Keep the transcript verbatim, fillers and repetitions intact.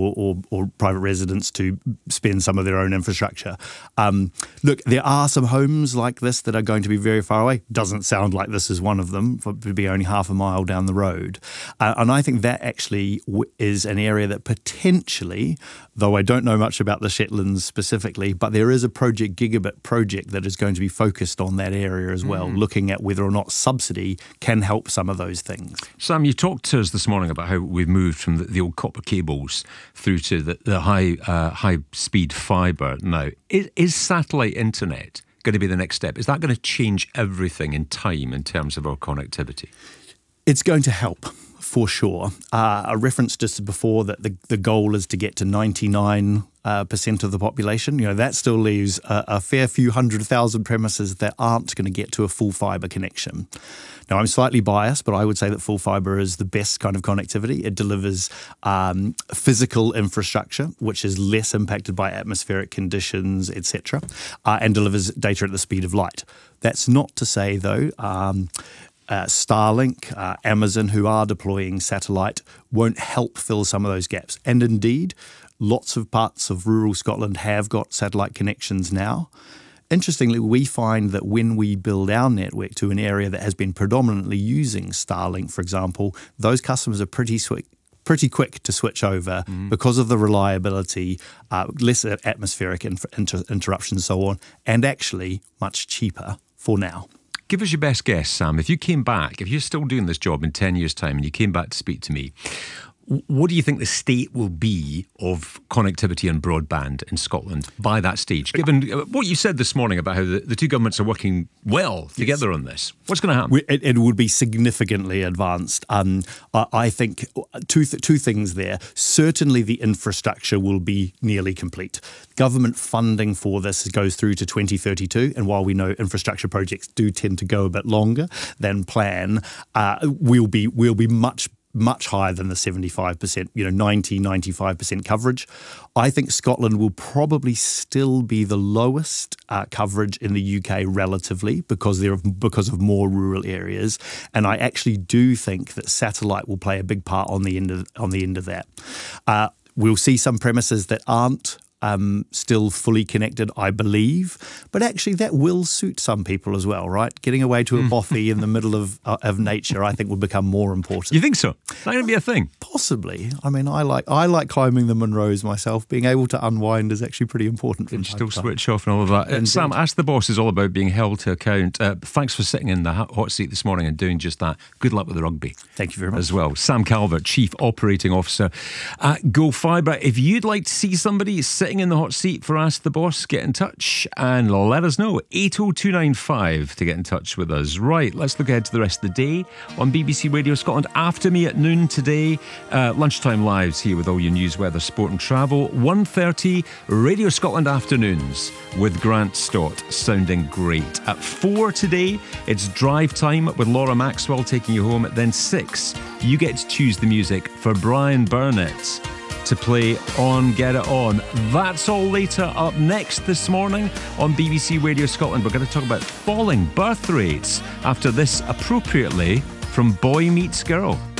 or, or, or private residents to spend some of their own infrastructure. Um, look, there are some homes like this that are going to be very far away. Doesn't sound like this is one of them, for, to be only half a mile down the road. Uh, and I think that actually w- is an area that potentially, though I don't know much about the Shetlands specifically, but there is a Project Gigabit project that is going to be focused on that area as well, mm. looking at whether or not subsidy can help some of those things. Sam, you talked to us this morning about how we've moved from the, the old copper cables through to the, the high uh, high speed fibre now. Is, is satellite internet going to be the next step? Is that going to change everything in time in terms of our connectivity? It's going to help, for sure. Uh, I referenced just before that the, the goal is to get to ninety-nine uh, percent of the population. You know, that still leaves a, a fair few hundred thousand premises that aren't going to get to a full fibre connection. Now, I'm slightly biased, but I would say that full fibre is the best kind of connectivity. It delivers um, physical infrastructure, which is less impacted by atmospheric conditions, et cetera, uh, and delivers data at the speed of light. That's not to say, though, um, Uh, Starlink, uh, Amazon, who are deploying satellite, won't help fill some of those gaps. And indeed, lots of parts of rural Scotland have got satellite connections now. Interestingly, we find that when we build our network to an area that has been predominantly using Starlink, for example, those customers are pretty swift. pretty quick to switch over mm. because of the reliability, uh, less atmospheric inter- inter- interruptions and so on, and actually much cheaper for now. Give us your best guess, Sam. If you came back, if you're still doing this job in ten years' time and you came back to speak to me, what do you think the state will be of connectivity and broadband in Scotland by that stage? Given what you said this morning about how the, the two governments are working well together yes. on this, what's going to happen? It, it would be significantly advanced. Um, I, I think two th- two things there. Certainly the infrastructure will be nearly complete. Government funding for this goes through to twenty thirty-two, and while we know infrastructure projects do tend to go a bit longer than plan, uh, we'll be we'll be much much higher than the seventy-five percent, you know, ninety, ninety-five percent coverage. I think Scotland will probably still be the lowest uh, coverage in the U K relatively because there are, because of more rural areas. And I actually do think that satellite will play a big part on the end of, on the end of that. Uh, we'll see some premises that aren't Um, still fully connected, I believe, but actually that will suit some people as well, right? Getting away to a bothy in the middle of uh, of nature, I think, will become more important. You think so? Is that going to be a thing? Possibly. I mean, I like I like climbing the Munros myself. Being able to unwind is actually pretty important. And still switch off and all of that. Uh, Sam, Ask the Boss is all about being held to account. Uh, thanks for sitting in the hot seat this morning and doing just that. Good luck with the rugby. Thank you very much. As well. Sam Calvert, Chief Operating Officer at Go Fibre. If you'd like to see somebody sitting in the hot seat for Ask the Boss, get in touch and let us know. eight oh two nine five to get in touch with us. Right, let's look ahead to the rest of the day on B B C Radio Scotland. After me at noon today, uh, Lunchtime Lives here with all your news, weather, sport and travel. one thirty, Radio Scotland Afternoons with Grant Stott, sounding great. At four today, it's Drive Time with Laura Maxwell taking you home. Then six, you get to choose the music for Brian Burnett to play on Get It On. That's all later. Up next this morning on B B C Radio Scotland, we're going to talk about falling birth rates after this, appropriately, from Boy Meets Girl.